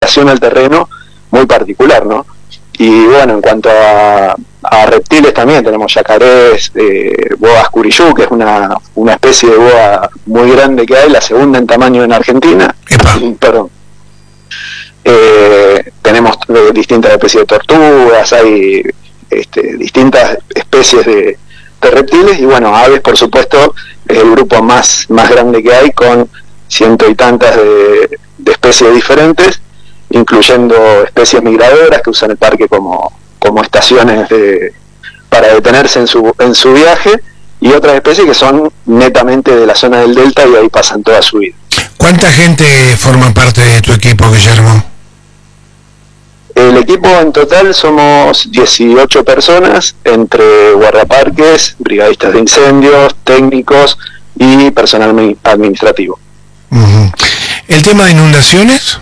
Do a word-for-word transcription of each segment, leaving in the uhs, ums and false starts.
adaptación al terreno muy particular, ¿no? Y bueno, en cuanto a, a reptiles también tenemos yacarés, eh, boas curiyú, que es una, una especie de boa muy grande que hay, la segunda en tamaño en Argentina. Perdón. Eh, tenemos eh, distintas especies de tortugas, hay este, distintas especies de, de reptiles, y bueno, aves por supuesto es el grupo más, más grande que hay, con ciento y tantas de, de especies diferentes, incluyendo especies migradoras que usan el parque como, como estaciones de, para detenerse en su, en su viaje, y otras especies que son netamente de la zona del delta y ahí pasan toda su vida. ¿Cuánta gente forma parte de tu equipo, Guillermo? El equipo en total somos dieciocho personas, entre guardaparques, brigadistas de incendios, técnicos y personal administrativo. Uh-huh. ¿El tema de inundaciones?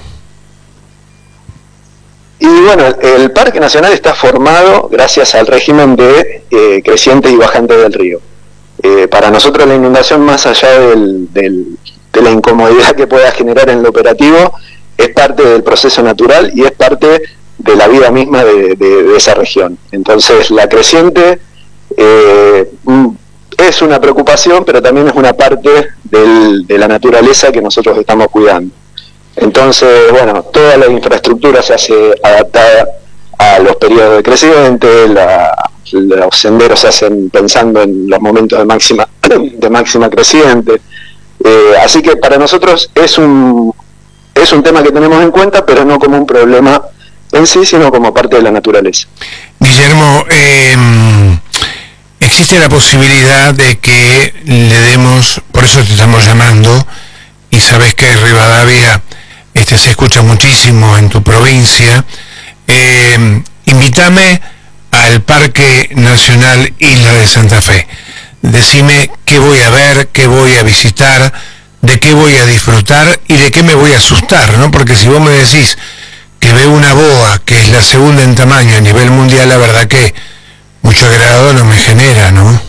Y bueno, el Parque Nacional está formado gracias al régimen de eh, crecientes y bajantes del río. Eh, para nosotros la inundación, más allá del, del, de la incomodidad que pueda generar en lo operativo, es parte del proceso natural y es parte de la vida misma de, de, de esa región. Entonces la creciente eh, es una preocupación, pero también es una parte del, de la naturaleza que nosotros estamos cuidando. Entonces, bueno, toda la infraestructura se hace adaptada a los periodos de creciente, la, los senderos se hacen pensando en los momentos de máxima, de máxima creciente. Eh, así que para nosotros es un, es un tema que tenemos en cuenta, pero no como un problema en sí, sino como parte de la naturaleza. Guillermo, eh, existe la posibilidad de que le demos, por eso te estamos llamando, y sabes que Rivadavia este, se escucha muchísimo en tu provincia, eh, invítame al Parque Nacional Isla de Santa Fe. Decime qué voy a ver, qué voy a visitar, de qué voy a disfrutar y de qué me voy a asustar, ¿no? Porque si vos me decís que veo una boa que es la segunda en tamaño a nivel mundial, la verdad que mucho agrado no me genera, ¿no?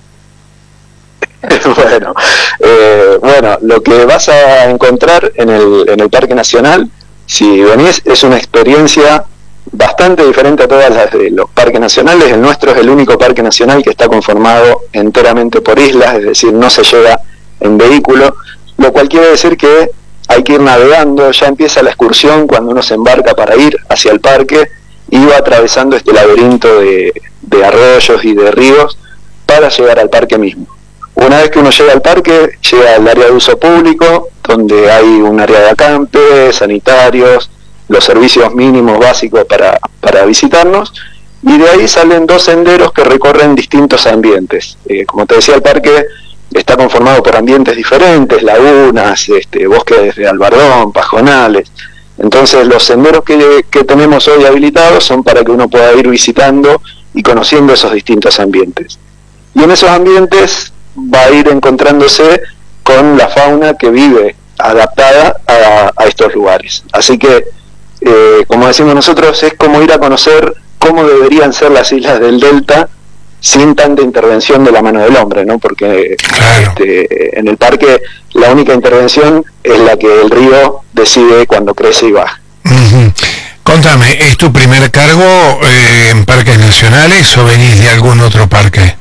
Bueno, eh, bueno, lo que vas a encontrar en el, en el Parque Nacional, si venís, es una experiencia bastante diferente a todas las de los parques nacionales. El nuestro es el único parque nacional que está conformado enteramente por islas, es decir, no se llega en vehículo, lo cual quiere decir que hay que ir navegando. Ya empieza la excursión cuando uno se embarca para ir hacia el parque y va atravesando este laberinto de, de arroyos y de ríos para llegar al parque mismo. Una vez que uno llega al parque, llega al área de uso público, donde hay un área de acampe, sanitarios, los servicios mínimos básicos para, para visitarnos, y de ahí salen dos senderos que recorren distintos ambientes. Eh, como te decía, el parque está conformado por ambientes diferentes, lagunas, este, bosques de albardón, pajonales. Entonces los senderos que, que tenemos hoy habilitados son para que uno pueda ir visitando y conociendo esos distintos ambientes. Y en esos ambientes va a ir encontrándose con la fauna que vive adaptada a, a estos lugares. Así que, eh, como decimos nosotros, es como ir a conocer cómo deberían ser las islas del delta sin tanta intervención de la mano del hombre, ¿no? Porque claro. este, en el parque la única intervención es la que el río decide cuando crece y baja. Uh-huh. Contame, ¿es tu primer cargo eh, en parques nacionales o venís de algún otro parque?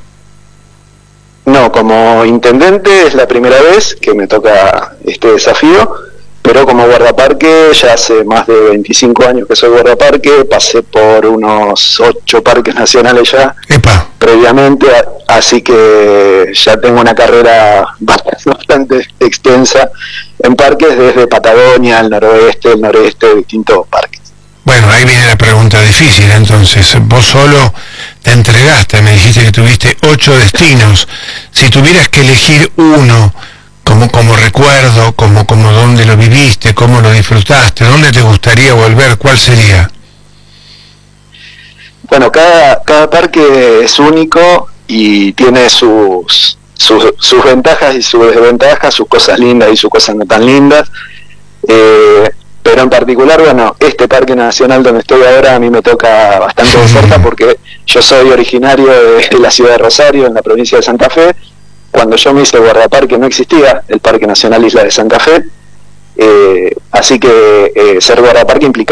No, como intendente es la primera vez que me toca este desafío, pero como guardaparque ya hace más de veinticinco años que soy guardaparque, pasé por unos ocho parques nacionales ya Epa. previamente, así que ya tengo una carrera bastante extensa en parques, desde Patagonia, el noroeste, el noreste, distintos parques. Bueno, ahí viene la pregunta difícil, entonces, vos solo te entregaste, me dijiste que tuviste ocho destinos. Si tuvieras que elegir uno como como recuerdo, como como dónde lo viviste, cómo lo disfrutaste, dónde te gustaría volver, ¿cuál sería? Bueno, cada, cada parque es único y tiene sus, sus, sus ventajas y sus desventajas, sus cosas lindas y sus cosas no tan lindas. Eh, pero en particular, bueno, este parque nacional donde estoy ahora a mí me toca bastante de cerca porque yo soy originario de, de la ciudad de Rosario, en la provincia de Santa Fe. Cuando yo me hice guardaparque no existía el Parque Nacional Isla de Santa Fe, eh, así que eh, ser guardaparque implica